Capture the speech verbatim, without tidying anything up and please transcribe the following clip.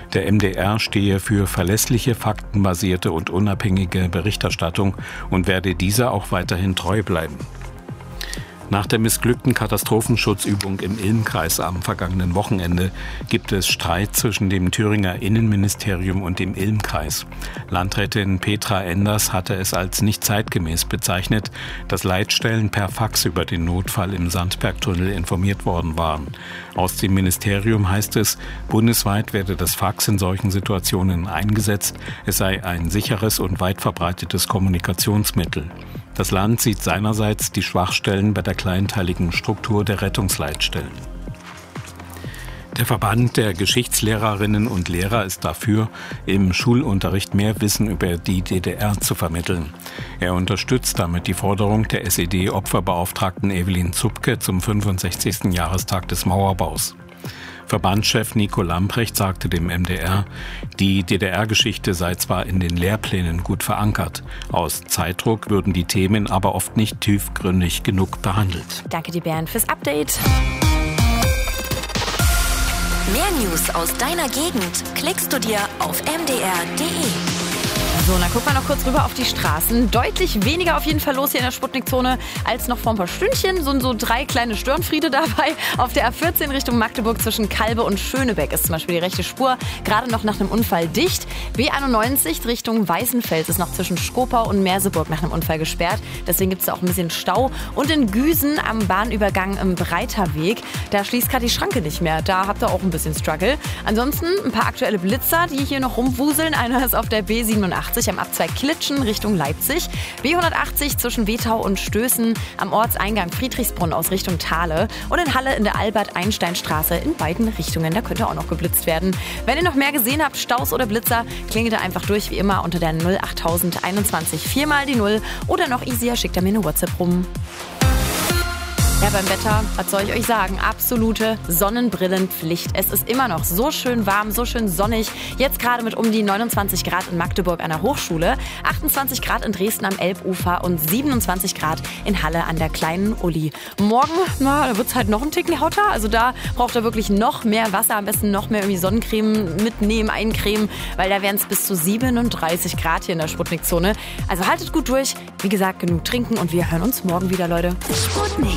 Der M D R stehe für verlässliche, faktenbasierte und unabhängige Berichterstattung und werde dieser auch weiterhin treu bleiben. Nach der missglückten Katastrophenschutzübung im Ilm-Kreis am vergangenen Wochenende gibt es Streit zwischen dem Thüringer Innenministerium und dem Ilm-Kreis. Landrätin Petra Enders hatte es als nicht zeitgemäß bezeichnet, dass Leitstellen per Fax über den Notfall im Sandbergtunnel informiert worden waren. Aus dem Ministerium heißt es, bundesweit werde das Fax in solchen Situationen eingesetzt. Es sei ein sicheres und weit verbreitetes Kommunikationsmittel. Das Land sieht seinerseits die Schwachstellen bei der kleinteiligen Struktur der Rettungsleitstellen. Der Verband der Geschichtslehrerinnen und Lehrer ist dafür, im Schulunterricht mehr Wissen über die D D R zu vermitteln. Er unterstützt damit die Forderung der S E D-Opferbeauftragten Evelyn Zupke zum fünfundsechzigsten Jahrestag des Mauerbaus. Verbandschef Nico Lamprecht sagte dem M D R, die D D R-Geschichte sei zwar in den Lehrplänen gut verankert, aus Zeitdruck würden die Themen aber oft nicht tiefgründig genug behandelt. Danke dir, Bernd, fürs Update. Mehr News aus deiner Gegend klickst du dir auf m d r punkt d e. So, dann gucken wir noch kurz rüber auf die Straßen. Deutlich weniger auf jeden Fall los hier in der Sputnik-Zone als noch vor ein paar Stündchen. So, so drei kleine Störenfriede dabei. Auf der A vierzehn Richtung Magdeburg zwischen Kalbe und Schönebeck ist zum Beispiel die rechte Spur gerade noch nach einem Unfall dicht. B einundneunzig Richtung Weißenfels ist noch zwischen Skopau und Merseburg nach einem Unfall gesperrt. Deswegen gibt es da auch ein bisschen Stau. Und in Güsen am Bahnübergang im Breiterweg, da schließt gerade die Schranke nicht mehr. Da habt ihr auch ein bisschen Struggle. Ansonsten ein paar aktuelle Blitzer, die hier noch rumwuseln. Einer ist auf der B siebenundachtzig am Abzweig Klitschen Richtung Leipzig. B hundertachtzig zwischen Wetau und Stößen am Ortseingang Friedrichsbrunn aus Richtung Thale. Und in Halle in der Albert-Einstein-Straße in beiden Richtungen. Da könnte auch noch geblitzt werden. Wenn ihr noch mehr gesehen habt, Staus oder Blitzer, klingelt ihr einfach durch wie immer unter der null achttausend einundzwanzig viermal die Null oder noch easier, schickt ihr mir eine WhatsApp rum. Ja, beim Wetter, was soll ich euch sagen? Absolute Sonnenbrillenpflicht. Es ist immer noch so schön warm, so schön sonnig. Jetzt gerade mit um die neunundzwanzig Grad in Magdeburg an der Hochschule, achtundzwanzig Grad in Dresden am Elbufer und siebenundzwanzig Grad in Halle an der kleinen Uli. Morgen, na, da wird's halt noch ein Ticken lauter. Also da braucht ihr wirklich noch mehr Wasser, am besten noch mehr irgendwie Sonnencreme mitnehmen, eincremen, weil da wären es bis zu siebenunddreißig Grad hier in der Sputnik-Zone. Also haltet gut durch. Wie gesagt, genug trinken und wir hören uns morgen wieder, Leute. Sputnik.